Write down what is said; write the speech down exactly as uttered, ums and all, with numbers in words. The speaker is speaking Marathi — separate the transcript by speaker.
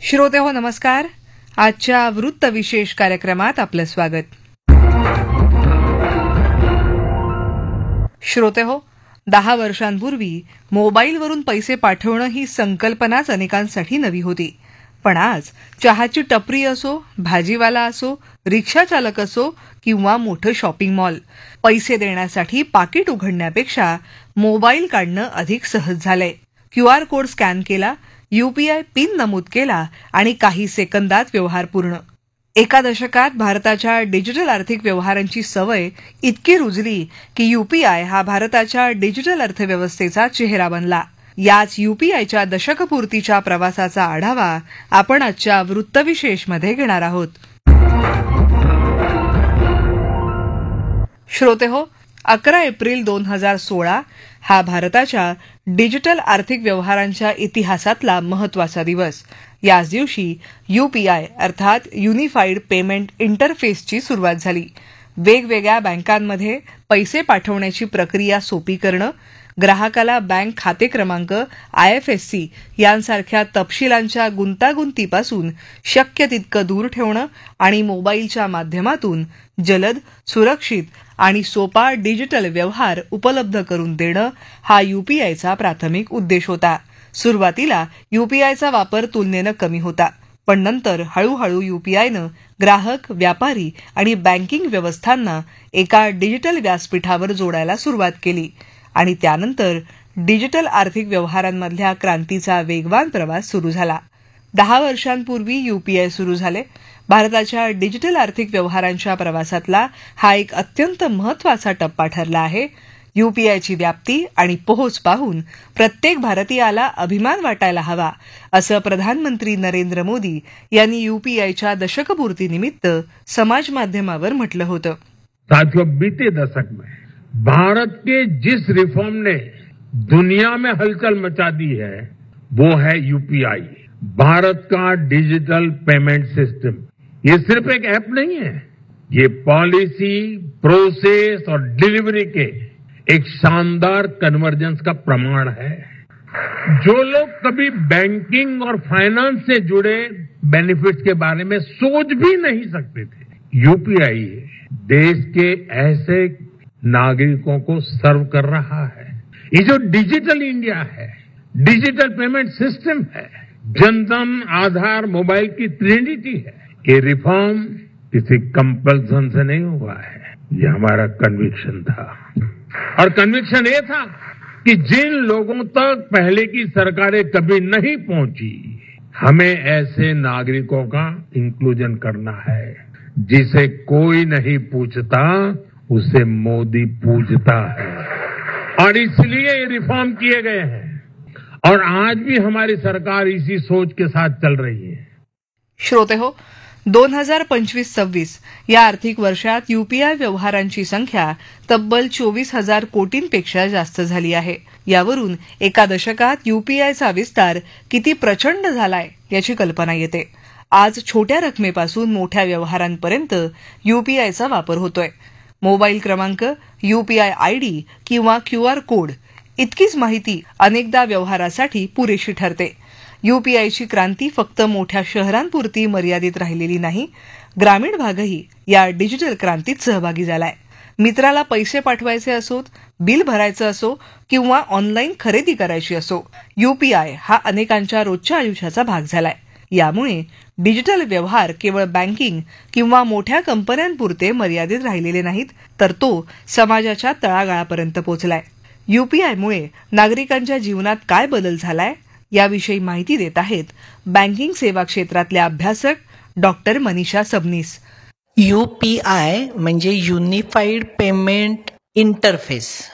Speaker 1: श्रोते हो नमस्कार. आजच्या वृत्त विशेष कार्यक्रमात आपलं स्वागत. श्रोते हो, दहा वर्षांपूर्वी मोबाईलवरून पैसे पाठवणं ही संकल्पनाच अनेकांसाठी नवी होती. पण आज चहाची टपरी असो, भाजीवाला असो, रिक्षा चालक असो किंवा मोठं शॉपिंग मॉल, पैसे देण्यासाठी पाकिट उघडण्यापेक्षा मोबाईल काढणं अधिक सहज झालंय. क्यू आर कोड स्कॅन केला, यूपीआय पिन नमूद केला आणि काही सेकंदात व्यवहार पूर्ण. एका दशकात भारताच्या डिजिटल आर्थिक व्यवहारांची सवय इतकी रुजली की यूपीआय हा भारताच्या डिजिटल अर्थव्यवस्थेचा चेहरा बनला. याच यूपीआयच्या दशकपूर्तीच्या प्रवासाचा आढावा आपण आजच्या वृत्तविशेषमध्ये घेणार आहोत. श्रोते हो, अकरा एप्रिल दोन हजार सोळा हा भारताच्या डिजिटल आर्थिक व्यवहारांच्या इतिहासातला महत्वाचा दिवस. याच दिवशी यूपीआय अर्थात युनिफाईड पेमेंट इंटरफेसची सुरुवात झाली. वेगवेगळ्या बँकांमध्ये पैसे पाठवण्याची प्रक्रिया सोपी करणं, ग्राहकाला बँक खाते क्रमांक, आय एफ एस सी यांसारख्या तपशिलांच्या गुंतागुंतीपासून शक्य तितकं दूर ठेवणं आणि मोबाईलच्या माध्यमातून जलद, सुरक्षित आणि सोपा डिजिटल व्यवहार उपलब्ध करून देणं हा यूपीआयचा प्राथमिक उद्देश होता. सुरुवातीला यूपीआयचा वापर तुलनेनं कमी होता, पण नंतर हळूहळू यूपीआयनं ग्राहक, व्यापारी आणि बँकिंग व्यवस्थांना एका डिजिटल व्यासपीठावर जोडायला सुरुवात केली आणि त्यानंतर डिजिटल आर्थिक व्यवहारांमधल्या क्रांतीचा वेगवान प्रवास सुरू झाला. दहा वर्षांपूर्वी यूपीआय सुरू झाले. भारताच्या डिजिटल आर्थिक व्यवहारांच्या प्रवासातला हा एक अत्यंत महत्वाचा टप्पा ठरला आहे. यूपीआयची व्याप्ती आणि पोहोच पाहून प्रत्येक भारतीयाला अभिमान वाटायला हवा, असं प्रधानमंत्री नरेंद्र मोदी यांनी यूपीआयच्या दशकपूर्तीनिमित्त समाज माध्यमावर म्हटलं होतं.
Speaker 2: साथियों, बीते दशक में भारत के जिस रिफॉर्म ने दुनिया में हलचल मचा दी है वो है यूपीआई. भारत का डिजिटल पेमेंट सिस्टम ये सिर्फ एक ऐप नहीं है, ये पॉलिसी, प्रोसेस और डिलीवरी के एक शानदार कन्वर्जेंस का प्रमाण है. जो लोग कभी बैंकिंग और फाइनेंस से जुड़े बेनिफिट्स के बारे में सोच भी नहीं सकते थे, यूपीआई देश के ऐसे नागरिकों को सर्व कर रहा है. ये जो डिजिटल इंडिया है, डिजिटल पेमेंट सिस्टम है, जनधन, आधार, मोबाइल की ट्रिनिटी है, ये रिफॉर्म किसी कंपल्सन से नहीं हुआ है. ये हमारा कन्विक्शन था और कन्विक्शन ये था कि जिन लोगों तक पहले की सरकारें कभी नहीं पहुंची, हमें ऐसे नागरिकों का इंक्लूजन करना है. जिसे कोई नहीं पूछता उसे मोदी पूछता है और इसलिए ये रिफॉर्म किए गए हैं और आज भी हमारी सरकार इसी सोच के साथ चल रही है.
Speaker 1: श्रोते हो, दोन हजार पंचवीस सव्वीस या आर्थिक वर्षात यूपीआय व्यवहारांची संख्या तब्बल चोवीस हजार कोटींपेक्षा जास्त झाली आहे. यावरून एका दशकात यूपीआयचा विस्तार किती प्रचंड झालाय याची कल्पना येते. आज छोट्या रकमेपासून मोठ्या व्यवहारांपर्यंत यूपीआयचा वापर होतोय. मोबाईल क्रमांक, यूपीआय आयडी किंवा क्यू आर कोड इतकीच माहिती अनेकदा व्यवहारासाठी पुरेशी ठरते. यूपीआयची क्रांती फक्त मोठ्या शहरांपुरती मर्यादित राहिलेली नाही, ग्रामीण भागही या डिजिटल क्रांतीत सहभागी झालाय. मित्राला पैसे पाठवायचे असोत, बिल भरायचं असो किंवा ऑनलाईन खरेदी करायची असो, यूपीआय हा अनेकांच्या रोजच्या आयुष्याचा भाग झालाय. यामुळे डिजिटल व्यवहार केवळ बँकिंग किंवा मोठ्या कंपन्यांपुरते मर्यादित राहिलेले नाहीत, तर तो समाजाच्या तळागाळापर्यंत पोहोचलाय. यूपीआयमुळे नागरिकांच्या जीवनात काय बदल झालाय याविषयी माहिती देत आहेत बँकिंग सेवा क्षेत्रातल्या अभ्यासक डॉक्टर मनीषा सबनीस.
Speaker 3: यूपीआय म्हणजे युनिफाईड पेमेंट इंटरफेस